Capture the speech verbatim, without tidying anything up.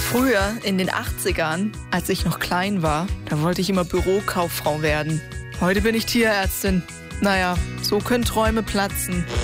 Früher, in den achtzigern, als ich noch klein war, da wollte ich immer Bürokauffrau werden. Heute bin ich Tierärztin. Naja, so können Träume platzen.